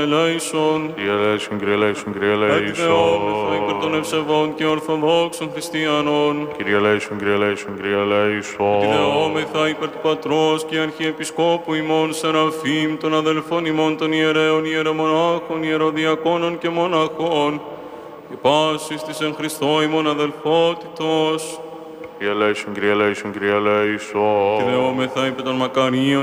Ελέησον. Kyrie eleison, Kyrie eleison, Kyrie eleison. Εκδεόμεθα υπέρ των ευσεβών και ορθοδόξων χριστιανών. Kyrie eleison, Kyrie eleison, Kyrie eleison. Εκδεόμεθα υπέρ του Πατρός και Αρχιεπισκόπου ημών Σεραφείμ, των αδελφών ημών των ιερέων, ιερομονάχων, ιεροδιακόνων και μοναχών, και πάσης της εν Χριστώ ημών αδελφότητος. Kyrie eleison, Kyrie eleison, Kyrie eleison. Εκδεόμεθα υπέρ των μακαρίων